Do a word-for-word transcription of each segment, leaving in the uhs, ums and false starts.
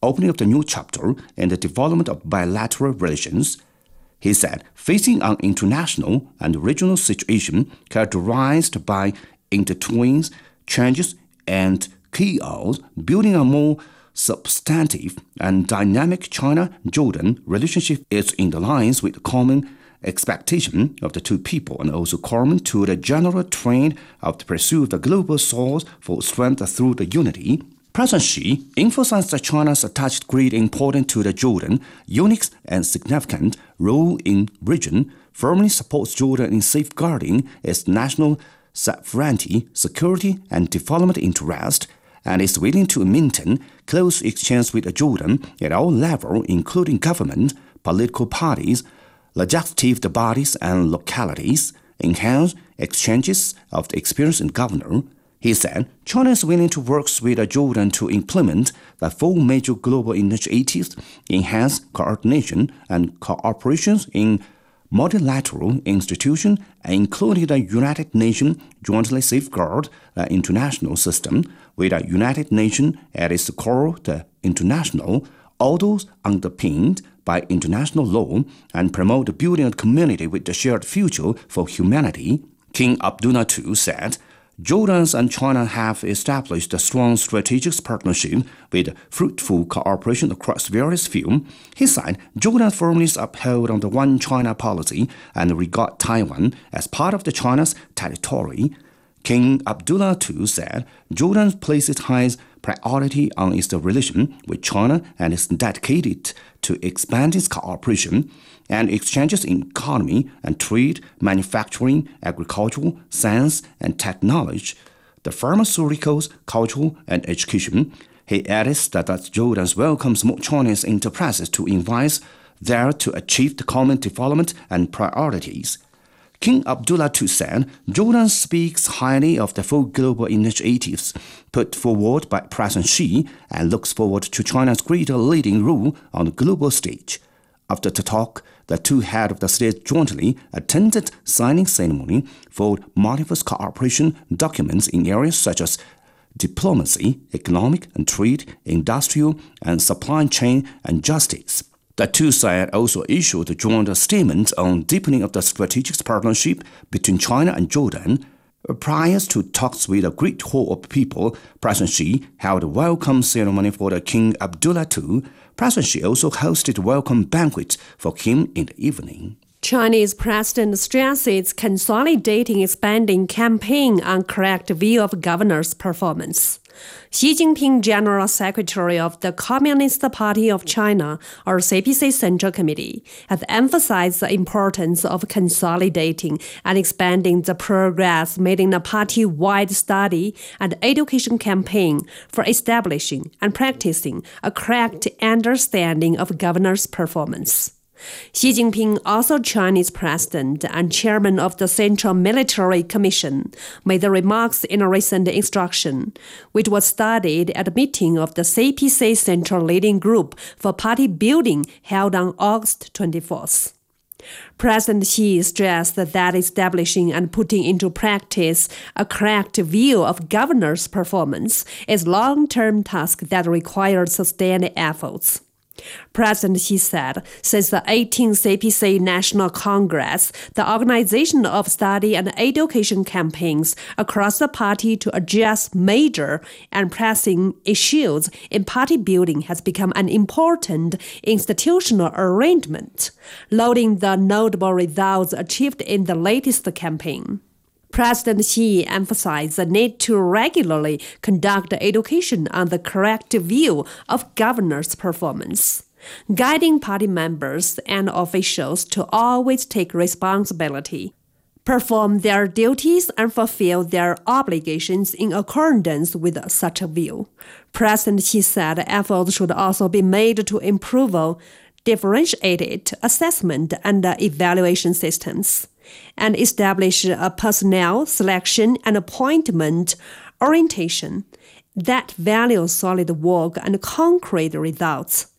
opening of the new chapter in the development of bilateral relations. He said, facing an international and regional situation characterized by intertwined changes and chaos, building a more substantive and dynamic China-Jordan relationship is in the lines with the common expectation of the two people and also common to the general trend of the pursuit of the global source for strength through the unity. President Xi emphasized that China's attached great importance to the Jordan, unique and significant role in region, firmly supports Jordan in safeguarding its national sovereignty, security, and development interest, and is willing to maintain close exchange with Jordan at all levels, including government, political parties, legislative bodies, and localities, enhance exchanges of the experience in governor. He said, China is willing to work with Jordan to implement the four major global initiatives, enhance coordination and cooperation in multilateral institutions, including the United Nations, jointly safeguard the international system, with the United Nations at its core, the international, although underpinned by international law, and promote the building of a community with the shared future for humanity. King Abdullah the Second said, Jordan and China have established a strong strategic partnership with fruitful cooperation across various fields. He said, Jordan firmly upheld on the One China policy and regard Taiwan as part of the China's territory. King Abdullah the Second said, Jordan places high priority on its relation with China and is dedicated to expand its cooperation and exchanges in economy and trade, manufacturing, agriculture, science and technology, the pharmaceuticals, culture, and education. He added that Jordan welcomes more Chinese enterprises to invest there to achieve the common development and priorities. King Abdullah the Second said, Jordan speaks highly of the four global initiatives put forward by President Xi and looks forward to China's greater leading role on the global stage. After the talk, the two heads of the state jointly attended signing ceremony for multiple cooperation documents in areas such as diplomacy, economic and trade, industrial and supply chain, and justice. The two sides also issued a joint statement on deepening of the strategic partnership between China and Jordan. Prior to talks with a great hall of people, President Xi held a welcome ceremony for the King Abdullah the Second. President Xi also hosted a welcome banquet for him in the evening. Chinese President stresses consolidating expanding campaign on correct view of governor's performance. Xi Jinping, General Secretary of the Communist Party of China, or C P C Central Committee, has emphasized the importance of consolidating and expanding the progress made in a party-wide study and education campaign for establishing and practicing a correct understanding of governor's performance. Xi Jinping, also Chinese president and chairman of the Central Military Commission, made the remarks in a recent instruction, which was studied at a meeting of the C P C Central Leading Group for Party Building held on August twenty-fourth. President Xi stressed that establishing and putting into practice a correct view of governor's performance is a long-term task that requires sustained efforts. President Xi said, since the eighteenth C P C National Congress, the organization of study and education campaigns across the party to address major and pressing issues in party building has become an important institutional arrangement, noting the notable results achieved in the latest campaign. President Xi emphasized the need to regularly conduct education on the correct view of governor's performance, guiding party members and officials to always take responsibility, perform their duties, and fulfill their obligations in accordance with such a view. President Xi said efforts should also be made to improve differentiated assessment and evaluation systems, and establish a personnel selection and appointment orientation that values solid work and concrete results,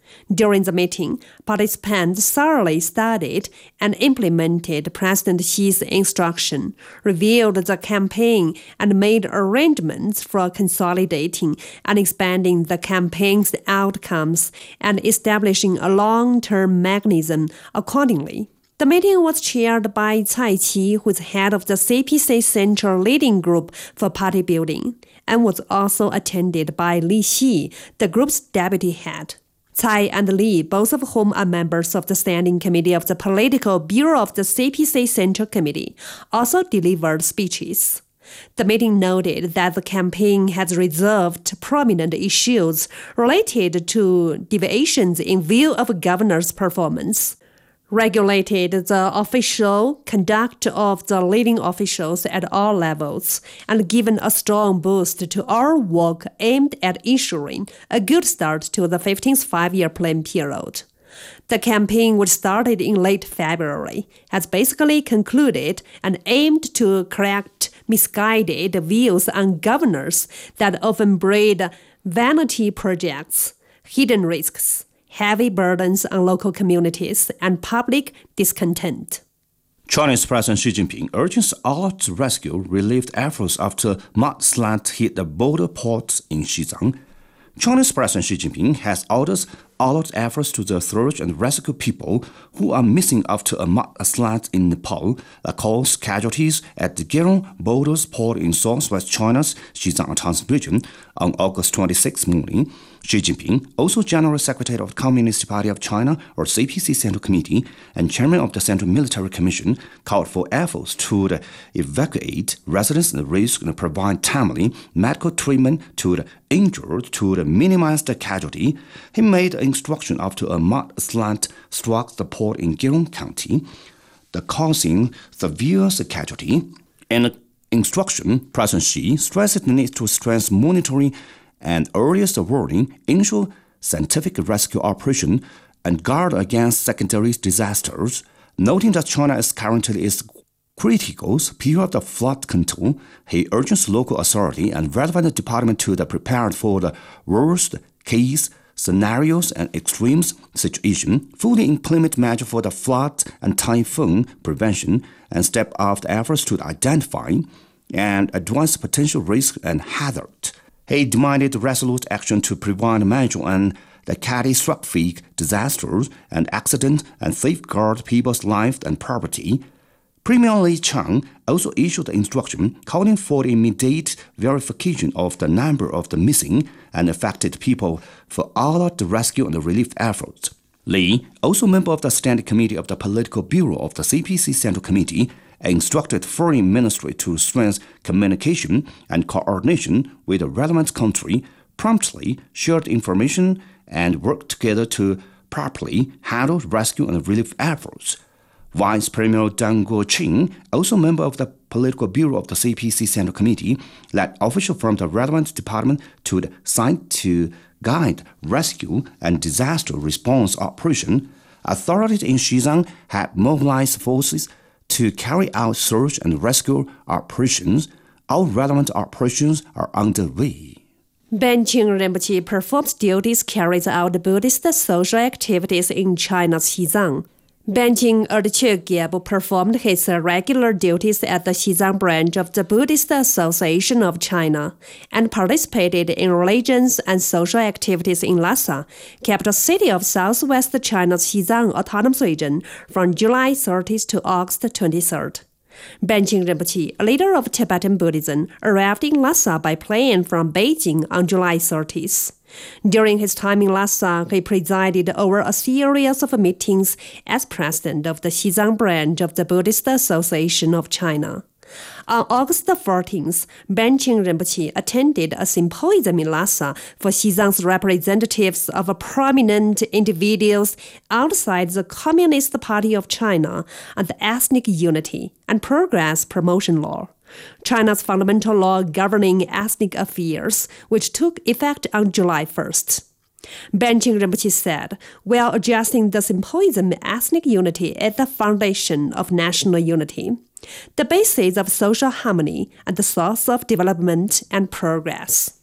During the meeting, participants thoroughly studied and implemented President Xi's instruction, reviewed the campaign, and made arrangements for consolidating and expanding the campaign's outcomes and establishing a long-term mechanism accordingly. The meeting was chaired by Cai Qi, who is head of the C P C Central Leading Group for Party Building, and was also attended by Li Xi, the group's deputy head. Cai and Li, both of whom are members of the Standing Committee of the Political Bureau of the C P C Central Committee, also delivered speeches. The meeting noted that the campaign has reserved prominent issues related to deviations in view of governor's performance, regulated the official conduct of the leading officials at all levels, and given a strong boost to our work aimed at ensuring a good start to the fifteenth five-year plan period. The campaign, which started in late February, has basically concluded and aimed to correct misguided views on governors that often breed vanity projects, hidden risks, heavy burdens on local communities, and public discontent. Chinese President Xi Jinping urges all to rescue relief efforts after mudslide hit the border ports in Xizang. Chinese President Xi Jinping has ordered alert efforts to the search and rescue people who are missing after a mudslide in Nepal that caused casualties at the Girong Borders port in southwest China's Xizang Autonomous Region on August twenty-sixth morning. Xi Jinping, also General Secretary of the Communist Party of China, or C P C Central Committee, and Chairman of the Central Military Commission, called for efforts to the evacuate residents at risk and provide timely medical treatment to the injured to the minimize the casualty. He made an instruction after a mudslide struck the port in Girong County, the causing severe casualty. In the instruction, President Xi stressed the need to strengthen monitoring and earliest warning, ensure scientific rescue operation, and guard against secondary disasters, noting that China is currently is critical period of flood control. He urges local authority and relevant department to be prepared for the worst case scenarios and extreme situation, fully implement measures for the flood and typhoon prevention, and step up the efforts to identify and address potential risks and hazards. He demanded resolute action to prevent major and the catastrophic disasters and accidents and safeguard people's lives and property. Premier Li Qiang also issued an instruction calling for the immediate verification of the number of the missing and affected people for all of the rescue and relief efforts. Li, also member of the Standing Committee of the Political Bureau of the C P C Central Committee, instructed Foreign Ministry to strengthen communication and coordination with the relevant country, promptly share information, and work together to properly handle rescue and relief efforts. Vice Premier Deng Guoqing, also member of the Political Bureau of the C P C Central Committee, led officials from the relevant department to the site to guide rescue and disaster response operation. Authorities in Xizang had mobilized forces to carry out search and rescue operations. All relevant operations are underway. Benqing Rinpoche performs duties carries out Buddhist social activities in China's Xizang. Benqing Erdche Gyabo performed his regular duties at the Xizang branch of the Buddhist Association of China and participated in religious and social activities in Lhasa, capital city of southwest China's Xizang Autonomous Region, from July thirtieth to August twenty-third. Benqing Rinpoche, a leader of Tibetan Buddhism, arrived in Lhasa by plane from Beijing on July thirtieth. During his time in Lhasa, he presided over a series of meetings as president of the Xizang branch of the Buddhist Association of China. On August fourteenth, Benqing Rinpoche attended a symposium in Lhasa for Xizang's representatives of prominent individuals outside the Communist Party of China on the ethnic unity and progress promotion law, China's fundamental law governing ethnic affairs, which took effect on July first. Benqing Rinpoche said, while addressing the symposium, ethnic unity is the foundation of national unity, the basis of social harmony, and the source of development and progress.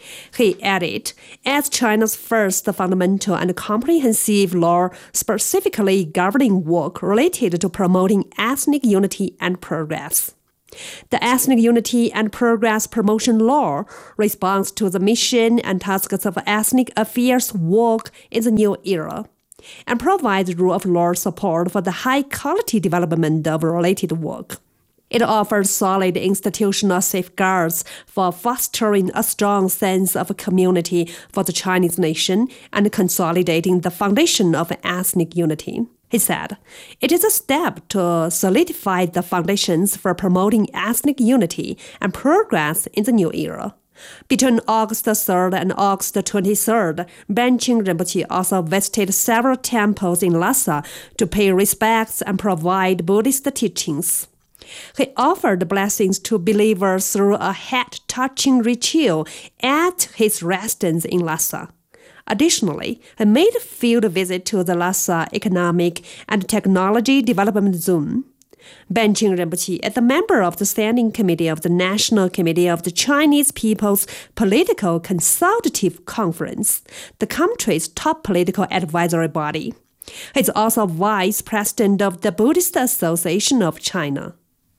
He added, as China's first fundamental and comprehensive law specifically governing work related to promoting ethnic unity and progress. The Ethnic Unity and Progress Promotion Law responds to the mission and tasks of ethnic affairs work in the new era and provides rule of law support for the high-quality development of related work. It offers solid institutional safeguards for fostering a strong sense of community for the Chinese nation and consolidating the foundation of ethnic unity. He said, it is a step to solidify the foundations for promoting ethnic unity and progress in the new era. Between August third and August twenty-third, Benqing Rinpoche also visited several temples in Lhasa to pay respects and provide Buddhist teachings. He offered blessings to believers through a head-touching ritual at his residence in Lhasa. Additionally, he made a field visit to the Lhasa Economic and Technology Development Zone. Benqing Rinpoche is a member of the Standing Committee of the National Committee of the Chinese People's Political Consultative Conference, the country's top political advisory body. He is also vice president of the Buddhist Association of China.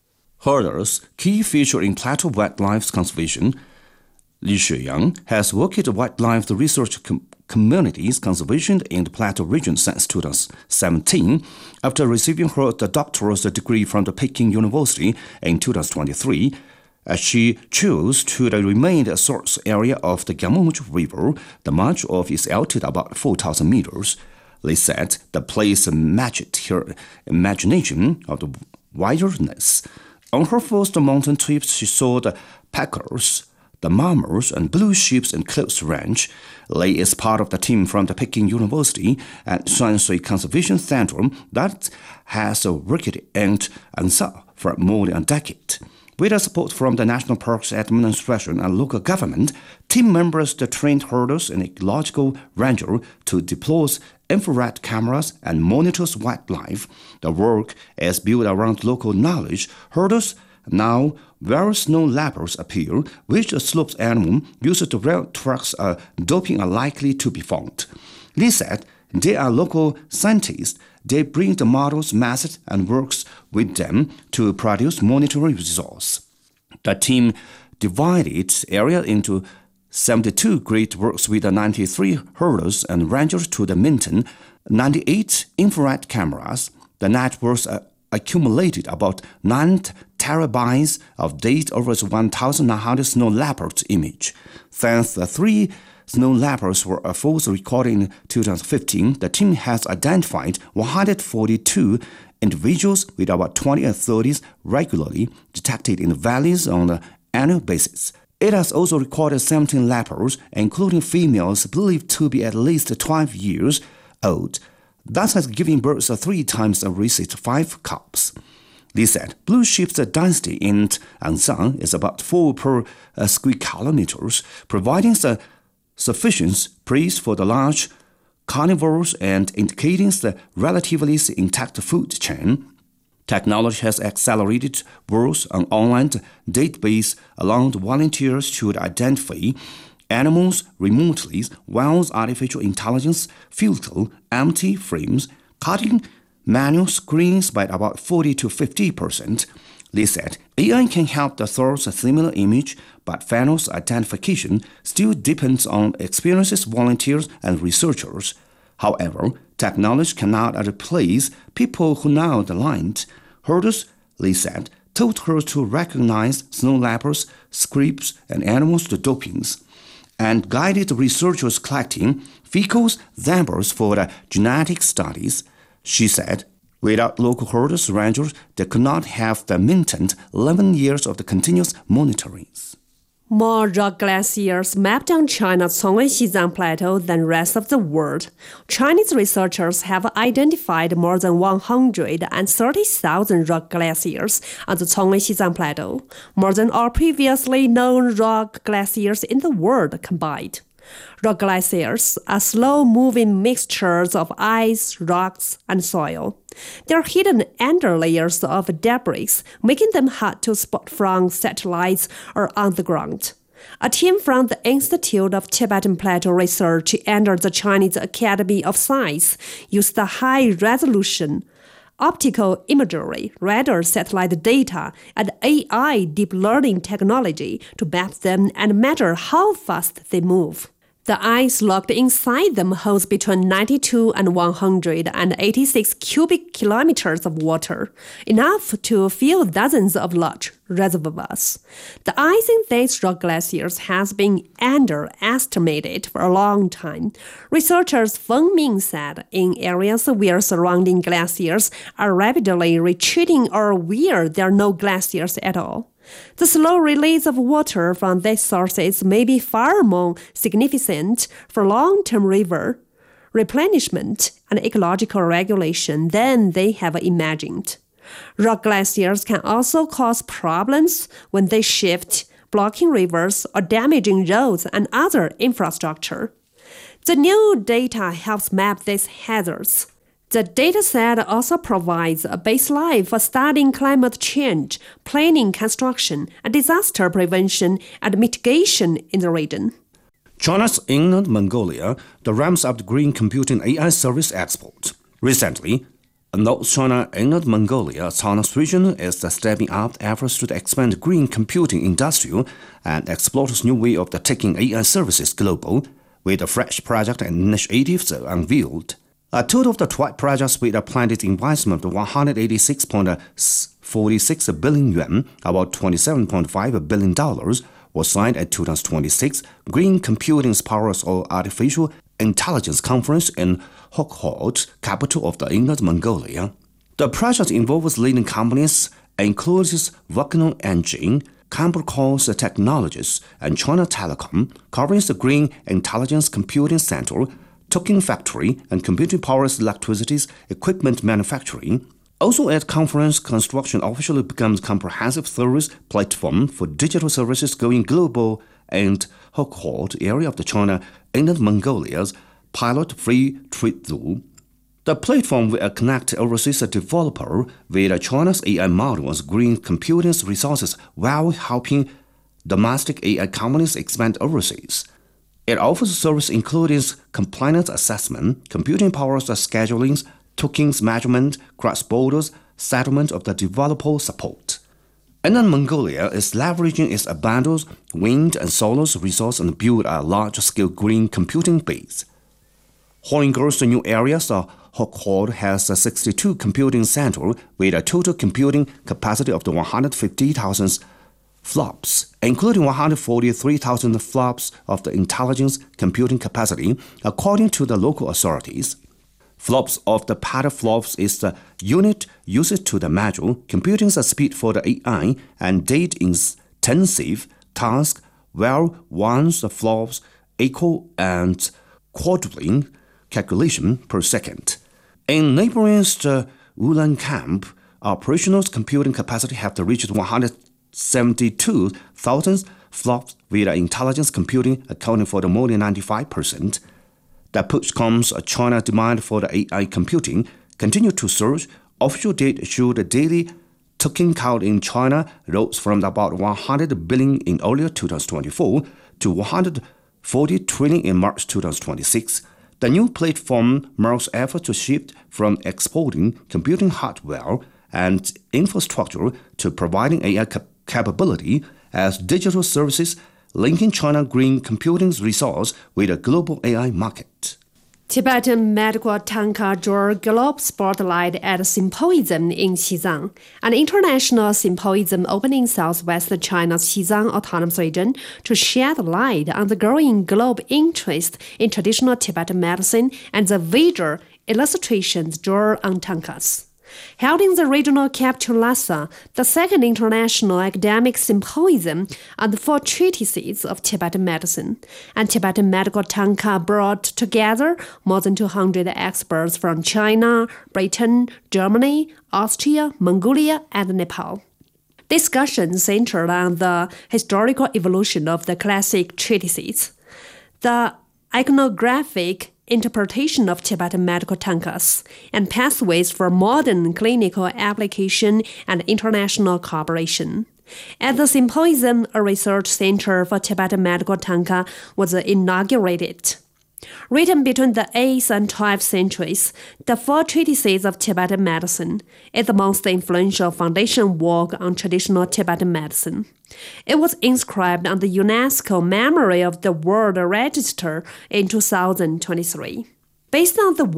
Herders, key feature in plateau wildlife conservation. Li Shuiyang has worked at wildlife research com- communities conservation in the Plateau region since two thousand seventeen, after receiving her doctorate degree from the Peking University in two thousand twenty-three. As she chose to remain a source area of the Gamuj River, the much of its altitude about four thousand meters. Li said the place matched her imagination of the wilderness. On her first mountain trip, she saw the packers, the marmors and blue sheep in close range. Lei is part of the team from the Peking University and Shuanghui Conservation Center that has worked in Ansha for more than a decade. With the support from the National Parks Administration and local government, team members trained herders and ecological ranger to deploy infrared cameras and monitors wildlife. The work is built around local knowledge. Herders now where snow leopards appear, which a sloped animal used to rail trucks are doping are likely to be found. Li said they are local scientists. They bring the models, methods, and works with them to produce monitoring results. The team divided area into seventy-two great works with ninety-three herders and rangers to the maintain ninety-eight infrared cameras. The networks are accumulated about nine terabytes of data over one thousand nine hundred snow leopard image. Since the three snow leopards were first recorded in two thousand fifteen, the team has identified one hundred forty-two individuals with about twenty and thirties regularly detected in the valleys on an annual basis. It has also recorded seventeen leopards, including females believed to be at least twelve years old. That has given birth three times and raised five cubs. Li said blue sheep's density in Anshan is about four per uh, square kilometers, providing the sufficient praise for the large carnivores and indicating the relatively intact food chain. Technology has accelerated work on online database, allowing volunteers should identify animals remotely, while artificial intelligence filter empty frames, cutting manual screens by about forty to fifty percent. Li said A I can help the source a similar image, but final identification still depends on experienced volunteers and researchers. However, technology cannot replace people who know the land. Herders, Li said, taught her to recognize snow leopards, scripts, and animals to dopings, and guided researchers collecting fecal samples for the genetic studies. She said, without local herders rangers, they could not have the maintained eleven years of the continuous monitoring. More rock glaciers mapped on China's Congwen-Xizang Plateau than rest of the world. Chinese researchers have identified more than one hundred thirty thousand rock glaciers on the Congwen-Xizang Plateau, more than all previously known rock glaciers in the world combined. Rock glaciers are slow-moving mixtures of ice, rocks, and soil. They are hidden under layers of debris, making them hard to spot from satellites or on the ground. A team from the Institute of Tibetan Plateau Research under the Chinese Academy of Science used the high-resolution optical imagery, radar satellite data, and A I deep learning technology to map them and measure how fast they move. The ice locked inside them holds between ninety-two and one hundred eighty-six cubic kilometers of water, enough to fill dozens of large reservoirs. The ice in these rock glaciers has been underestimated for a long time. Researchers Feng Ming said in areas where surrounding glaciers are rapidly retreating or where there are no glaciers at all, the slow release of water from these sources may be far more significant for long-term river replenishment and ecological regulation than they have imagined. Rock glaciers can also cause problems when they shift, blocking rivers or damaging roads and other infrastructure. The new data helps map these hazards. The dataset also provides a baseline for studying climate change, planning, construction, and disaster prevention and mitigation in the region. China's Inner Mongolia ramps up the green computing A I service export. Recently, North China Inner Mongolia autonomous region is stepping up efforts to expand the green computing industry and explore new way of taking A I services global, with a fresh project and initiatives unveiled. A total of the twelve projects with a planned investment of one hundred eighty-six point four six billion yuan, about twenty-seven point five billion dollars, was signed at two thousand twenty-six Green Computing Powers of Artificial Intelligence Conference in Hokhod, capital of the Inner Mongolia. The project involves leading companies, includes Volcano Engine, Cambricos Technologies, and China Telecom, covering the Green Intelligence Computing Center, token factory, and computing powers electricity equipment manufacturing. Also at conference, construction officially becomes comprehensive service platform for digital services going global and Hokhod area of the China Inner Mongolia's pilot free trade zone. The platform will connect overseas developer with China's A I models, green computing resources while helping domestic A I companies expand overseas. It offers service including compliance assessment, computing powers scheduling, tokens measurement, cross-border settlement of the developer support. Inner Mongolia is leveraging its abundant wind and solar resources and build a large-scale green computing base. However, the new areas of Hokhod has a sixty-two computing centers with a total computing capacity of one hundred fifty thousand flops, including one hundred forty-three thousand flops of the intelligence computing capacity, according to the local authorities. Flops of the petaflops is the unit used to the measure computing the speed for the A I and data-intensive task, where once the flops equal and quadrupling calculation per second. In neighboring the Ulan camp, operational computing capacity have reached one hundred seventy-two thousand flops with intelligence computing accounting for the more than ninety-five percent. The push comes a China demand for the A I computing continue to surge. Official data show the daily token count in China rose from about one hundred billion in earlier two thousand twenty-four to one hundred forty trillion in March two thousand twenty-six. The new platform marks effort to shift from exporting computing hardware and infrastructure to providing A I cap- capability as digital services, linking China green computing resource with a global A I market. Tibetan medical tanka drew global spotlight at a symposium in Xizang, an international symposium opening southwest China's Xizang Autonomous Region to shed light on the growing global interest in traditional Tibetan medicine and the visual illustrations drawn on tankas. Held in the regional capital Lhasa, the second international academic symposium on the four treatises of Tibetan medicine, and Tibetan medical tanka brought together more than two hundred experts from China, Britain, Germany, Austria, Mongolia, and Nepal. Discussions centered on the historical evolution of the classic treatises, the iconographic interpretation of Tibetan medical tankas, and pathways for modern clinical application and international cooperation. At the symposium, a research center for Tibetan medical tanka was inaugurated. Written between the eighth and twelfth centuries, the Four Treatises of Tibetan Medicine is the most influential foundation work on traditional Tibetan medicine. It was inscribed on the UNESCO Memory of the World Register in two thousand twenty-three. Based on the